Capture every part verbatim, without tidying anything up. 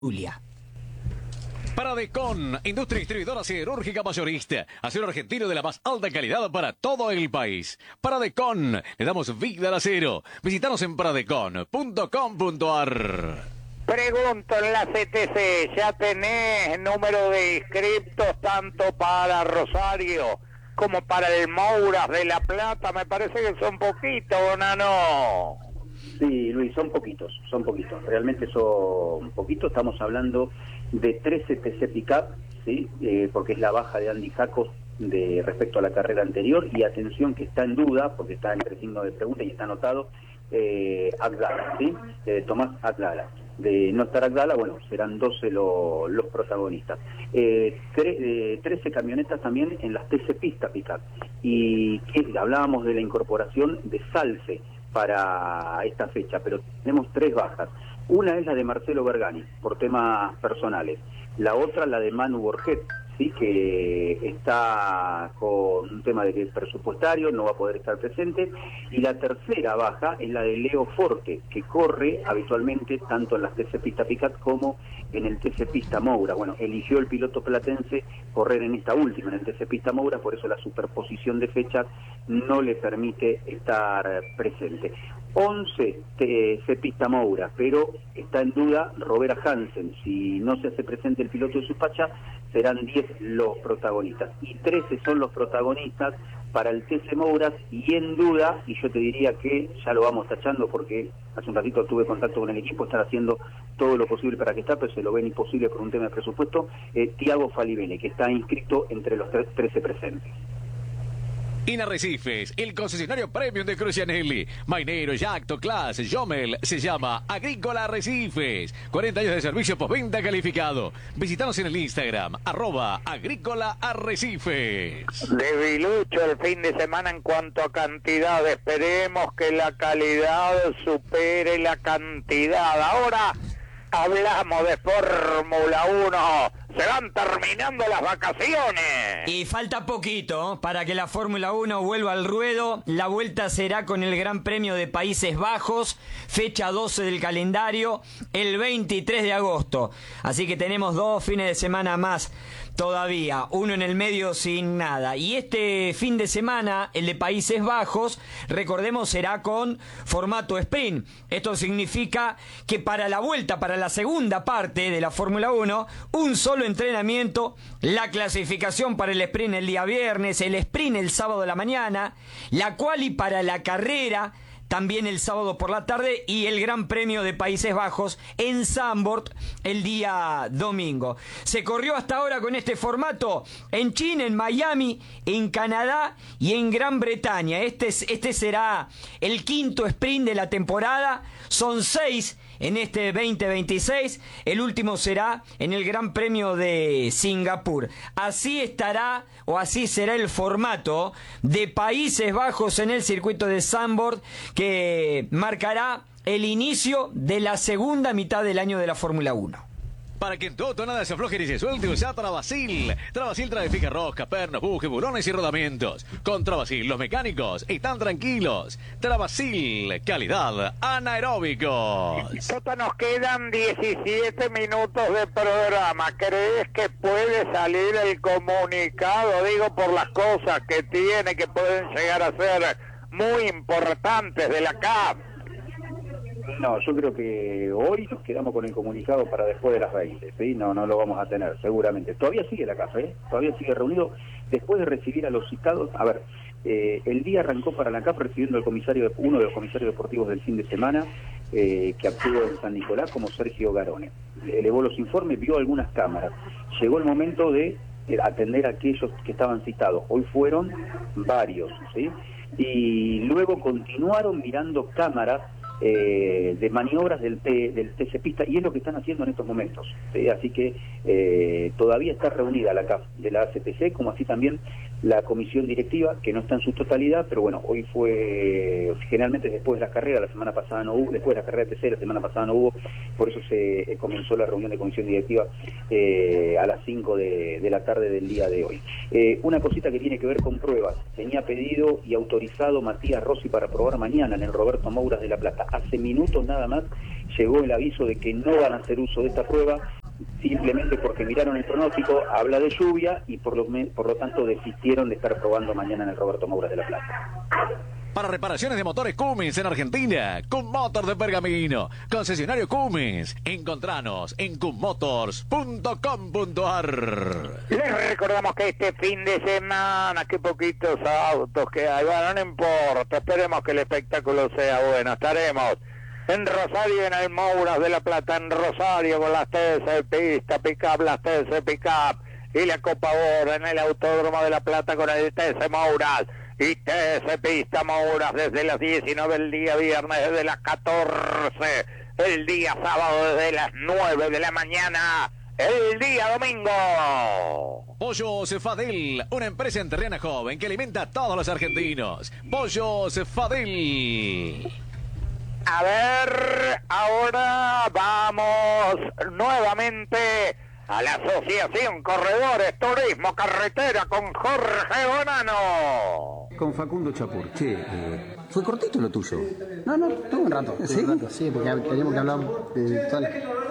Julia. Paradecon, industria distribuidora siderúrgica mayorista. Acero argentino de la más alta calidad para todo el país. Paradecon, le damos vida al acero. Visítanos en paradecon punto com punto ar. Pregunto en la C T C, ¿ya tenés número de inscriptos tanto para Rosario como para el Mouras de La Plata? Me parece que son poquitos, ¿no? Sí, Luis, son poquitos, son poquitos. Realmente son poquitos. Estamos hablando de trece T C Pickup, ¿sí? Eh, porque es la baja de Andy Jacos de respecto a la carrera anterior. Y atención que está en duda, porque está entre signos de pregunta y está anotado, eh, Agdala, ¿sí? Eh, Tomás Agdala. De no estar Agdala, bueno, serán doce lo, los protagonistas. Eh, tre, eh, trece camionetas también en las T C Pista Pickup. Y que, hablábamos de la incorporación de Salce para esta fecha, pero tenemos tres bajas. Una es la de Marcelo Bergani, por temas personales. La otra, la de Manu Borget, sí, que está con un tema de que es presupuestario, no va a poder estar presente. Y la tercera baja es la de Leo Forte, que corre habitualmente tanto en las T C Pista Pickup como en el T C Pista Moura. Bueno, eligió el piloto platense correr en esta última, en el T C Pista Moura, por eso la superposición de fechas no le permite estar presente. once T C Pista Moura, pero está en duda Robera Hansen. Si no se hace presente el piloto de Supacha, serán diez los protagonistas. Y trece son los protagonistas para el T C Mouras, y en duda, y yo te diría que ya lo vamos tachando porque hace un ratito tuve contacto con el equipo, están haciendo todo lo posible para que está, pero se lo ven imposible por un tema de presupuesto, eh, Tiago Falibene, que está inscrito entre los trece presentes. Inarrecifes, el concesionario premium de Crucianelli. Mainero, Yacto, Class, Jomel, se llama Agrícola Arrecifes. cuarenta años de servicio postventa calificado. Visítanos en el Instagram, arroba Agrícola Arrecifes. Debilucho el fin de semana en cuanto a cantidad. Esperemos que la calidad supere la cantidad. Ahora hablamos de Fórmula uno. Se van terminando las vacaciones. Y falta poquito para que la Fórmula uno vuelva al ruedo. La vuelta será con el Gran Premio de Países Bajos, fecha doce del calendario, el veintitrés de agosto. Así que tenemos dos fines de semana más todavía, uno en el medio sin nada. Y este fin de semana, el de Países Bajos, recordemos, será con formato sprint. Esto significa que para la vuelta, para la segunda parte de la Fórmula uno, un solo entrenamiento, la clasificación para el sprint el día viernes, el sprint el sábado de la mañana, la quali para la carrera también el sábado por la tarde, y el Gran Premio de Países Bajos en Zandvoort el día domingo. Se corrió hasta ahora con este formato en China, en Miami, en Canadá y en Gran Bretaña. Este, es, este será el quinto sprint de la temporada. Son seis en este veinte veintiséis. El último será en el Gran Premio de Singapur. Así estará, o así será el formato de Países Bajos en el circuito de Zandvoort, que marcará el inicio de la segunda mitad del año de la Fórmula uno. Para que en todo nada se afloje ni se suelte, usa Travasil. Travasil trae fija rosca, pernos, bujes, bulones y rodamientos. Con Travasil los mecánicos están tranquilos. Travasil, calidad anaeróbicos. Tota, nos quedan diecisiete minutos de programa. ¿Crees que puede salir el comunicado? Digo, por las cosas que tiene, que pueden llegar a ser muy importantes de la C A F. No, yo creo que hoy nos quedamos con el comunicado para después de las veinte, ¿sí? No, no lo vamos a tener, seguramente. Todavía sigue la C A F, ¿eh? Todavía sigue reunido después de recibir a los citados. A ver, eh, el día arrancó para la C A F recibiendo al comisario, uno de los comisarios deportivos del fin de semana, eh, que actuó en San Nicolás, como Sergio Garone. Elevó los informes, vio algunas cámaras. Llegó el momento de atender a aquellos que estaban citados. Hoy fueron varios, ¿sí? Y luego continuaron mirando cámaras Eh, de maniobras del, T, del T C Pista, y es lo que están haciendo en estos momentos, ¿sí? Así que eh, todavía está reunida la C A F de la A C T C, como así también la comisión directiva, que no está en su totalidad, pero bueno, hoy fue, generalmente después de la carrera, la semana pasada no hubo, después de la carrera T C, la semana pasada no hubo, por eso se eh, comenzó la reunión de comisión directiva eh, a las cinco de, de la tarde del día de hoy. Eh, una cosita que tiene que ver con pruebas: tenía pedido y autorizado Matías Rossi para probar mañana en el Roberto Mouras de La Plata. hace minutos nada más llegó el aviso de que no van a hacer uso de esta prueba, simplemente porque miraron el pronóstico, habla de lluvia y por lo, por lo tanto desistieron de estar probando mañana en el Roberto Mouras de La Plata. Para reparaciones de motores Cummins en Argentina, Cummotors de Pergamino, concesionario Cummins. Encontranos en cummotors punto com punto a r. Les recordamos que este fin de semana, qué poquitos autos que hay, bueno, no importa, esperemos que el espectáculo sea bueno. Estaremos en Rosario, en el Mouras de La Plata, en Rosario con las T S Pista, Pickup, las T S Pickup y la Copa Oro en el Autódromo de La Plata con el T S Mouras. Y T S Pista Mouras desde las diecinueve el día viernes, desde las catorce, el día sábado desde las nueve de la mañana, el día domingo. Pollos Fadel, una empresa enterriana joven que alimenta a todos los argentinos. Pollos Fadel. A ver, ahora vamos nuevamente a la Asociación Corredores Turismo Carretera con Jorge Bonano. Con Facundo Chapur. Che, eh, ¿fue cortito lo tuyo? No, no, tuvo un rato. ¿Sí? Un rato, sí, porque teníamos que hablar de toda la...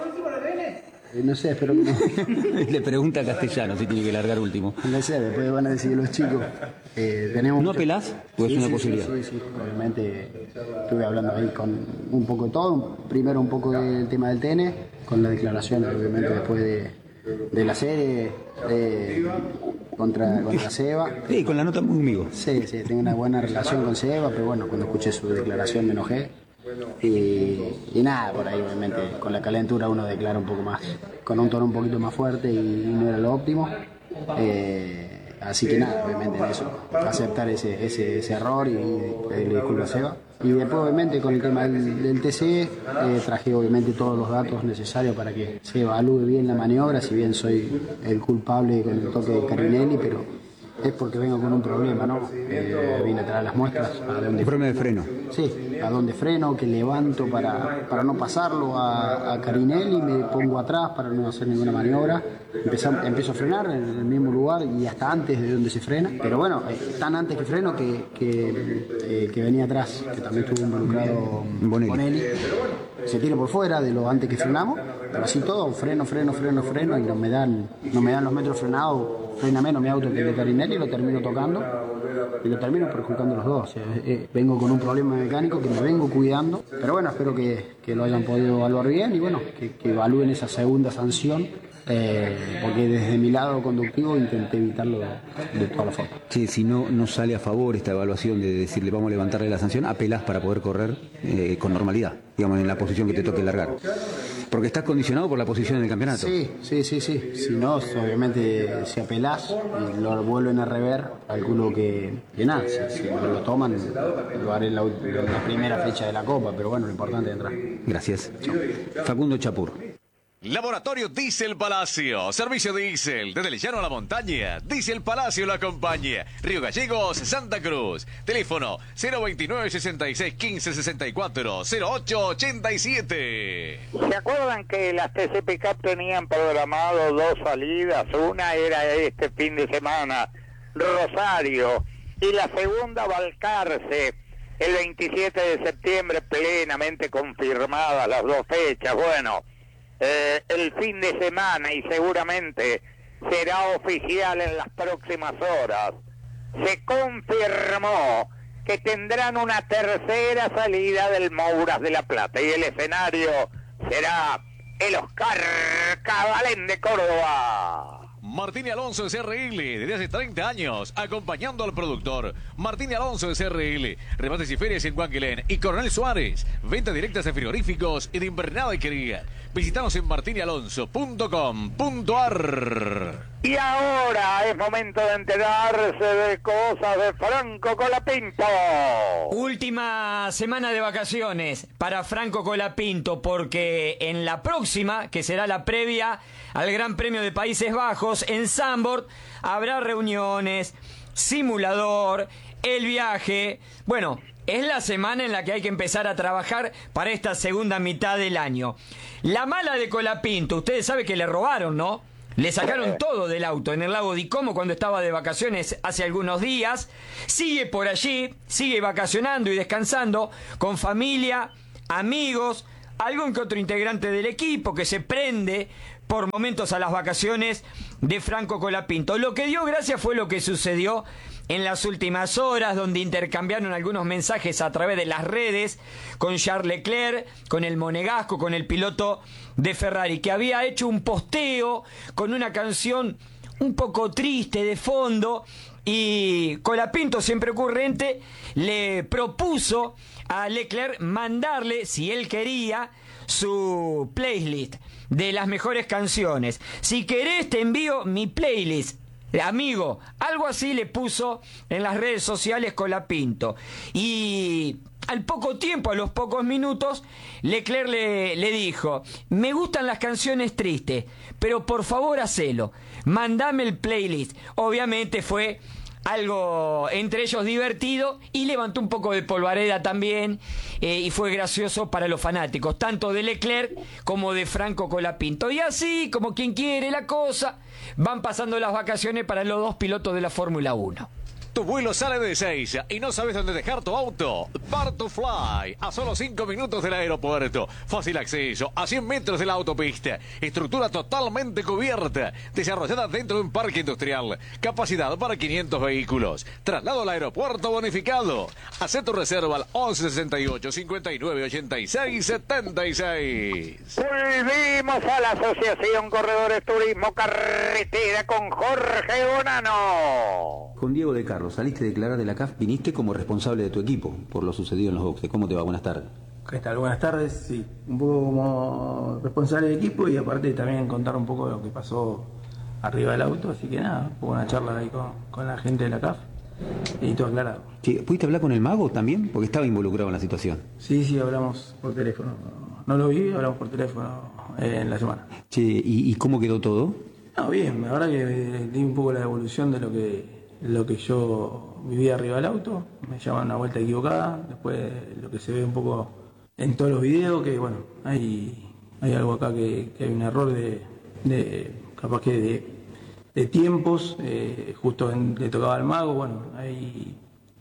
eh, No sé, espero que no. Le pregunta a Castellano si tiene que largar último. No sé, después van a decir los chicos. Eh, tenemos ¿No mucho... apelás? ¿O es sí, una sí, posibilidad? Sí, sí, sí, obviamente estuve hablando ahí con un poco de todo. Primero un poco del tema del T N, con la declaración, obviamente después de, de la serie eh, contra, contra Seba. Sí, con la nota conmigo. Sí, sí, tengo una buena relación con Seba, pero bueno, cuando escuché su declaración me enojé. Y, y nada, por ahí obviamente con la calentura uno declara un poco más, con un tono un poquito más fuerte y no era lo óptimo. Eh, así que nada, obviamente en eso, aceptar ese, ese, ese error y pedirle disculpas a Seba. Y después obviamente con el tema del, del T C, eh, traje obviamente todos los datos necesarios para que se evalúe bien la maniobra, si bien soy el culpable con el toque de Carinelli, pero es porque vengo con un problema, ¿no? Eh, vine a traer las muestras. A donde, Un problema de freno. Sí, a donde freno, que levanto para, para no pasarlo a, a Carinelli, me pongo atrás para no hacer ninguna maniobra. Empezam, empiezo a frenar en el mismo lugar y hasta antes de donde se frena. Pero bueno, eh, tan antes que freno que, que, eh, que venía atrás, que también estuvo involucrado Bonelli. Bonelli. Se tira por fuera de lo antes que frenamos, pero así todo, freno, freno, freno, freno, y no me dan, no me dan los metros frenados, frena menos mi auto que el de Carinelli, y lo termino tocando y lo termino perjudicando los dos. O sea, eh, vengo con un problema mecánico que me vengo cuidando, pero bueno, espero que, que lo hayan podido evaluar bien y bueno, que, que evalúen esa segunda sanción. Eh, porque desde mi lado conductivo intenté evitarlo de, de todas las formas. Che, si no, no sale a favor esta evaluación de decirle vamos a levantarle la sanción, apelás para poder correr eh, con normalidad, digamos, en la posición que te toque largar. Porque estás condicionado por la posición en el campeonato. Sí, sí, sí, sí. Si no, obviamente, si apelás y lo vuelven a rever, calculo que, que nada, si, si no lo toman, lo haré en la, en la primera fecha de la Copa, pero bueno, lo importante es entrar. Gracias. Facundo Chapur. Laboratorio Diesel Palacio, servicio diésel, desde el llano a la montaña, Diesel Palacio lo acompaña, Río Gallegos, Santa Cruz, teléfono cero veintinueve, sesenta y seis, quince, sesenta y cuatro, cero ocho ochenta y siete. ¿Se acuerdan que las T C Pickup tenían programado dos salidas? Una era este fin de semana, Rosario, y la segunda, Balcarce, el veintisiete de septiembre, plenamente confirmadas las dos fechas. Bueno, Eh, el fin de semana y seguramente será oficial en las próximas horas. Se confirmó que tendrán una tercera salida del Mouras de La Plata y el escenario será el Oscar Cabalén de Córdoba. Martín Alonso de C R L, desde hace treinta años, acompañando al productor. Martín Alonso de C R L, remates y ferias en Guanquilén y Coronel Suárez, ventas directas de frigoríficos y de invernada y quería. Visítanos en martín alonso punto com punto a r. Y ahora es momento de enterarse de cosas de Franco Colapinto. Última semana de vacaciones para Franco Colapinto, porque en la próxima, que será la previa al Gran Premio de Países Bajos, en Zandvoort, habrá reuniones, simulador, el viaje. Bueno, es la semana en la que hay que empezar a trabajar para esta segunda mitad del año. La mala de Colapinto, ustedes saben que le robaron, ¿no? Le sacaron todo del auto en el lago Di Como cuando estaba de vacaciones hace algunos días. Sigue por allí, sigue vacacionando y descansando con familia, amigos, algún que otro integrante del equipo que se prende por momentos a las vacaciones de Franco Colapinto. Lo que dio gracia fue lo que sucedió en las últimas horas, donde intercambiaron algunos mensajes a través de las redes con Charles Leclerc, con el monegasco, con el piloto de Ferrari, que había hecho un posteo con una canción un poco triste de fondo, y Colapinto, siempre ocurrente, le propuso a Leclerc mandarle, si él quería, su playlist de las mejores canciones. Si querés te envío mi playlist, amigo. Algo así le puso en las redes sociales Colapinto. Y al poco tiempo, a los pocos minutos, Leclerc le, le dijo: me gustan las canciones tristes, pero por favor hacelo, mandame el playlist. Obviamente fue algo entre ellos divertido y levantó un poco de polvareda también, eh, y fue gracioso para los fanáticos, tanto de Leclerc como de Franco Colapinto. Y así, como quien quiere la cosa, van pasando las vacaciones para los dos pilotos de la Fórmula uno. Tu vuelo sale de Ezeiza y no sabes dónde dejar tu auto. Bar2Fly, a solo cinco minutos del aeropuerto. Fácil acceso, a cien metros de la autopista. Estructura totalmente cubierta, desarrollada dentro de un parque industrial. Capacidad para quinientos vehículos. Traslado al aeropuerto bonificado. Haz tu reserva al once sesenta y ocho, cincuenta y nueve, ochenta y seis, setenta y seis. Volvimos a la Asociación Corredores Turismo Carretera con Jorge Bonano. Con Diego de Carlos, saliste a declarar de la C A F, viniste como responsable de tu equipo por lo sucedido en los boxes. ¿Cómo te va? Buenas tardes. ¿Qué tal? Buenas tardes, sí. Un poco como responsable del equipo y aparte también contar un poco de lo que pasó arriba del auto, así que nada, hubo una charla ahí con, con la gente de la C A F y todo aclarado. Sí, ¿pudiste hablar con el mago también? Porque estaba involucrado en la situación. Sí, sí, hablamos por teléfono. No lo vi, hablamos por teléfono eh, en la semana. Che, ¿y, ¿y cómo quedó todo? No, bien, la verdad que di un poco la evolución de lo que lo que yo vivía arriba del auto. Me llaman una vuelta equivocada, después lo que se ve un poco en todos los videos, que bueno, hay, hay algo acá que, que hay un error de, de capaz que de, de tiempos, eh, justo en, le tocaba al mago, bueno, hay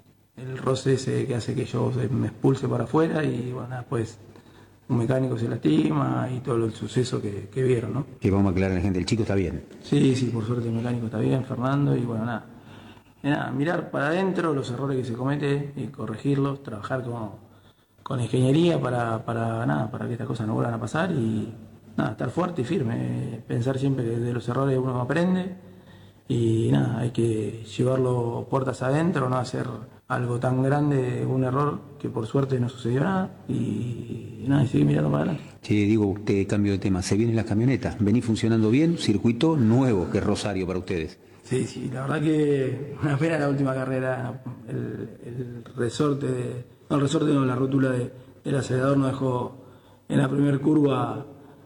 el roce ese que hace que yo me expulse para afuera y bueno, después un mecánico se lastima y todo el suceso que, que vieron, ¿no? Que vamos a aclarar a la gente, el chico está bien. Sí, sí, por suerte el mecánico está bien, Fernando, y bueno, nada. Y nada, mirar para adentro los errores que se cometen y corregirlos, trabajar con, con ingeniería para, para, nada, para que estas cosas no vuelvan a pasar y nada, estar fuerte y firme, pensar siempre que de los errores uno aprende y nada, hay que llevarlo puertas adentro, no hacer algo tan grande, un error que por suerte no sucedió nada y, y nada, y seguir mirando para adelante. Sí, digo, usted cambio de tema, se vienen las camionetas, venís funcionando bien, circuito nuevo que es Rosario para ustedes. Sí, sí, la verdad que una pena la última carrera, el, el resorte, de, no el resorte, no, la rótula de, del acelerador nos dejó en la primera curva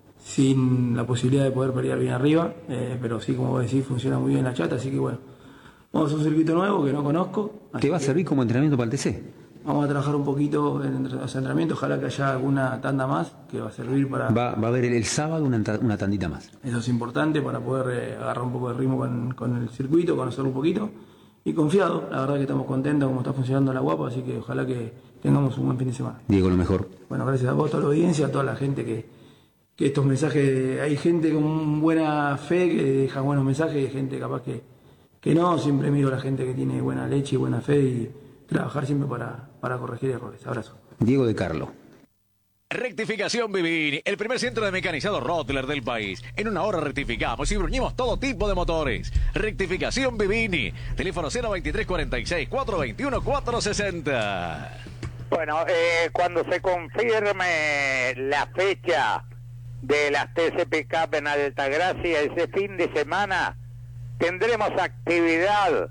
sin la posibilidad de poder pelear bien arriba, eh, pero sí, como vos decís, funciona muy bien la chata, así que bueno, vamos a un circuito nuevo que no conozco. ¿Te va a servir como entrenamiento para el T C? Vamos a trabajar un poquito en los entrenamientos, ojalá que haya alguna tanda más que va a servir para... Va, va a haber el, el sábado una, una tandita más. Eso es importante para poder eh, agarrar un poco de ritmo con, con el circuito, conocerlo un poquito. Y confiado, la verdad que estamos contentos como está funcionando la Guapa, así que ojalá que tengamos un buen fin de semana. Diego, lo mejor. Bueno, gracias a vos, a toda la audiencia, a toda la gente que, que estos mensajes... Hay gente con buena fe que deja buenos mensajes y hay gente capaz que, que no. Siempre miro a la gente que tiene buena leche y buena fe y trabajar siempre para, para corregir errores. Abrazo. Diego de Carlo. Rectificación Vivini, el primer centro de mecanizado Rottler del país. En una hora rectificamos y bruñimos todo tipo de motores. Rectificación Vivini, teléfono cero veintitrés cuarenta y seis, cuatrocientos veintiuno, cuatrocientos sesenta. Bueno, eh, cuando se confirme la fecha de las T C P Cup en Altagracia ese fin de semana, tendremos actividad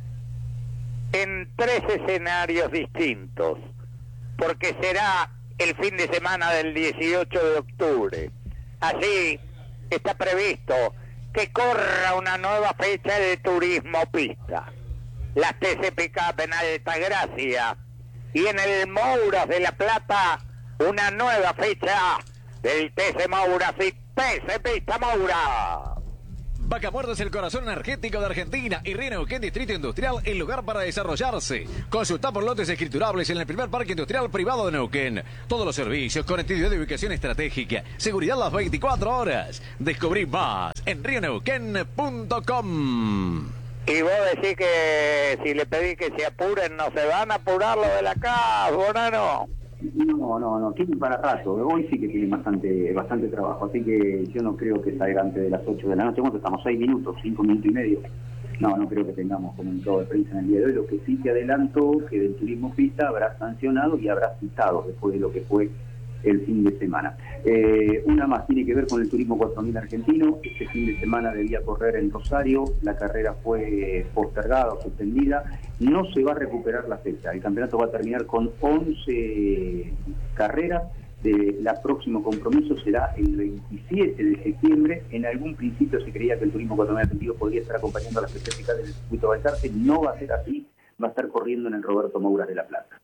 en tres escenarios distintos, porque será el fin de semana del dieciocho de octubre. Así está previsto que corra una nueva fecha de turismo pista, la T C P Cup en Altagracia, y en el Mouras de La Plata una nueva fecha del T C Mouras y T C Pista Moura. Vaca Muerta es el corazón energético de Argentina y Río Neuquén Distrito Industrial, el lugar para desarrollarse. Consulta por lotes escriturables en el primer parque industrial privado de Neuquén. Todos los servicios, conectividad de ubicación estratégica, seguridad las veinticuatro horas. Descubrí más en río neuquén punto com. Y vos decís que si le pedís que se apuren, ¿no se van a apurar lo de la C A F, Bonano? No, no, no, tienen para rato. Hoy sí que tienen bastante bastante trabajo, así que yo no creo que salga antes de las ocho de la noche. ¿Cuánto estamos? ¿seis minutos? ¿cinco minutos y medio? No, no creo que tengamos comunicado de prensa en el día de hoy. Lo que sí te adelanto que del turismo pista habrá sancionado y habrá citado después de lo que fue el fin de semana. Eh, una más tiene que ver con el turismo cuatro mil argentino. Este fin de semana debía correr en Rosario, la carrera fue postergada o suspendida, no se va a recuperar la fecha. El campeonato va a terminar con once carreras. De, la próximo compromiso será el veintisiete de septiembre. En algún principio se creía que el turismo cuatro mil argentino podría estar acompañando a las específicas del circuito Balcarce. No va a ser así, va a estar corriendo en el Roberto Mouras de La Plata.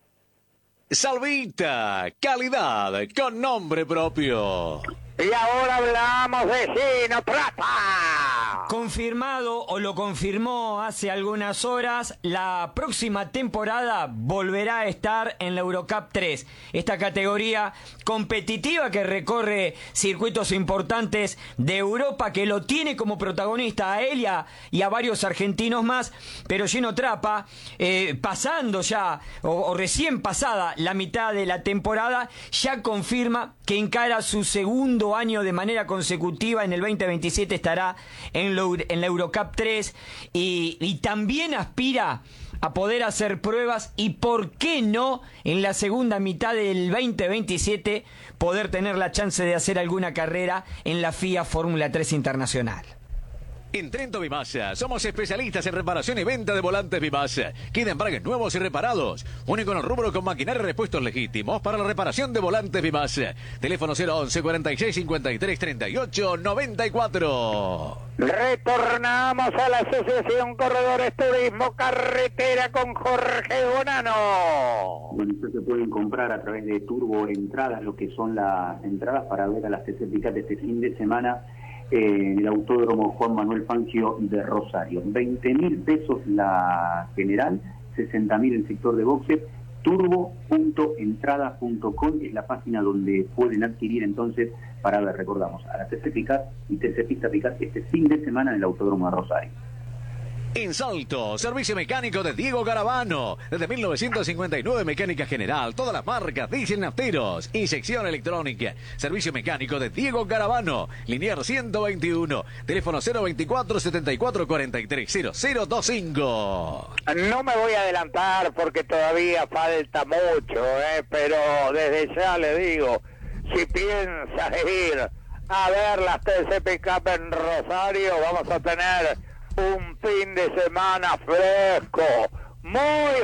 Salvita, calidad con nombre propio. Y ahora hablamos de Sino Plata. Confirmado, o lo confirmó hace algunas horas, la próxima temporada volverá a estar en la Eurocup tres. Esta categoría competitiva que recorre circuitos importantes de Europa, que lo tiene como protagonista a él y a, y a varios argentinos más. Pero Gino Trappa, eh, pasando ya, o, o recién pasada la mitad de la temporada, ya confirma que encara su segundo año de manera consecutiva. En el veinte veintisiete estará en, lo, en la Eurocup tres y, y también aspira a poder hacer pruebas y, por qué no, en la segunda mitad del veinte veintisiete poder tener la chance de hacer alguna carrera en la F I A Fórmula tres Internacional. En Trento Bimasa somos especialistas en reparación y venta de volantes Bimasa. Queda embragues nuevos y reparados. Único en el rubro con maquinaria y repuestos legítimos para la reparación de volantes Bimasa. Teléfono cero once cuarenta y seis cincuenta y tres treinta y ocho noventa y cuatro. Retornamos a la Asociación Corredores Turismo Carretera con Jorge Bonano. Bueno, esto se pueden comprar a través de Turbo Entradas, lo que son las entradas para ver a las T C Picat este fin de semana en el Autódromo Juan Manuel Fangio de Rosario. veinte mil pesos la general, sesenta mil el sector de boxes. turbo punto entradas punto com es la página donde pueden adquirir entonces para ver, recordamos, a la T C Picat y T C Pista Picat este fin de semana en el Autódromo de Rosario. En Salto, servicio mecánico de Diego Garavano. Desde mil novecientos cincuenta y nueve, mecánica general, todas las marcas, diésel nafteros, inyección electrónica. Servicio mecánico de Diego Garavano. Linear ciento veintiuno. Teléfono cero veinticuatro setenta y cuatro cuarenta y tres cero cero veinticinco. No me voy a adelantar porque todavía falta mucho, ¿eh? Pero desde ya le digo, si piensas ir a ver las T C Picat en Rosario, vamos a tener un fin de semana fresco, muy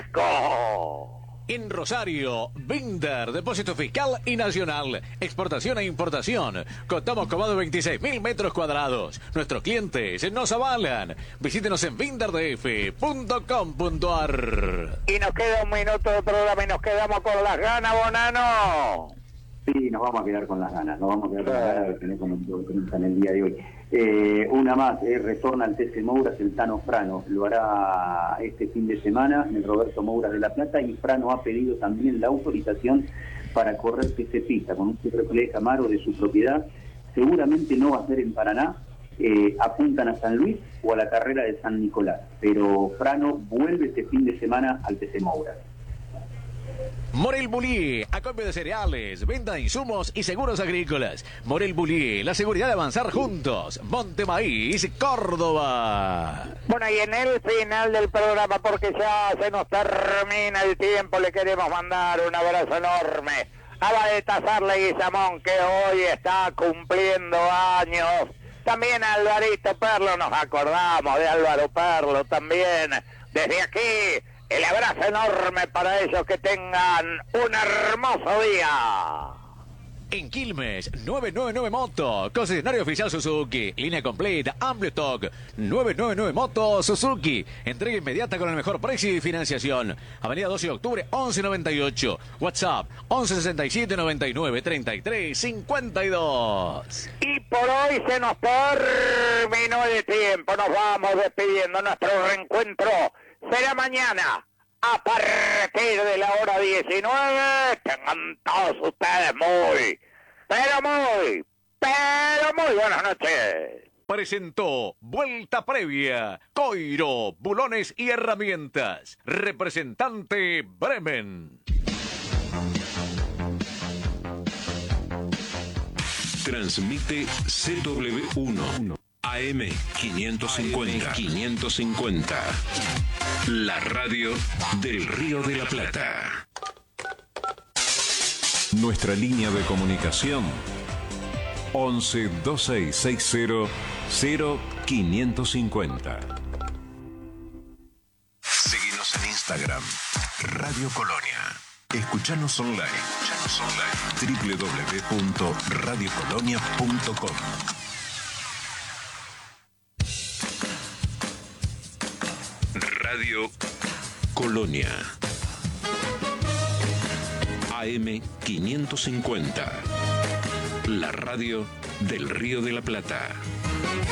fresco. En Rosario, Binder, depósito fiscal y nacional, exportación e importación. Contamos con más de veintiséis mil metros cuadrados. Nuestros clientes nos avalan. Visítenos en binder d f punto com punto a r. Y nos queda un minuto de programa y nos quedamos con las ganas, Bonano. Sí, nos vamos a quedar con las ganas, nos vamos a quedar con las ganas de tener como en el día de hoy. Eh, una más, eh, retorna al T C Mouras el Tano Frano, lo hará este fin de semana en el Roberto Mouras de La Plata, y Frano ha pedido también la autorización para correr T C Pista con un Chevrolet Camaro de su propiedad. Seguramente no va a ser en Paraná, eh, apuntan a San Luis o a la carrera de San Nicolás, pero Frano vuelve este fin de semana al T C Mouras. Morel Bullier, acopio de cereales, venta de insumos y seguros agrícolas. Morel Bullier, la seguridad de avanzar juntos. Monte Maíz, Córdoba. Bueno, y en el final del programa, porque ya se nos termina el tiempo, le queremos mandar un abrazo enorme a Baltasar Leguizamón, que hoy está cumpliendo años. También a Alvarito Perlo, nos acordamos de Álvaro Perlo también. Desde aquí, el abrazo enorme para ellos, que tengan un hermoso día. En Quilmes, novecientos noventa y nueve Moto, concesionario oficial Suzuki, línea completa, amplio stock, novecientos noventa y nueve Moto Suzuki, entrega inmediata con el mejor precio y financiación. Avenida doce de octubre, once noventa y ocho, WhatsApp, once sesenta y siete noventa y nueve treinta y tres cincuenta y dos. Y por hoy se nos terminó el tiempo, nos vamos despidiendo. Nuestro reencuentro será mañana a partir de la hora diecinueve. Tengan todos ustedes muy, pero muy, pero muy buenas noches. Presentó Vuelta Previa, Coiro, Bulones y Herramientas. Representante Bremen. Transmite C W uno, A M quinientos cincuenta. quinientos cincuenta. La radio del Río de la Plata. Nuestra línea de comunicación once veintiséis sesenta cero quinientos cincuenta. Seguinos en Instagram, Radio Colonia. Escuchanos online. Escuchanos online. doble u doble u doble u punto radio colonia punto com. Radio Colonia. A M quinientos cincuenta. La radio del Río de la Plata.